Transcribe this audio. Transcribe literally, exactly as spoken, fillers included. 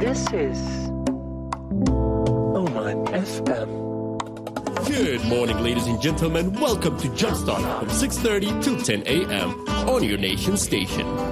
This is Oman F M. Good morning, ladies and gentlemen. Welcome to Jumpstart from six thirty till ten a.m. on your nation station.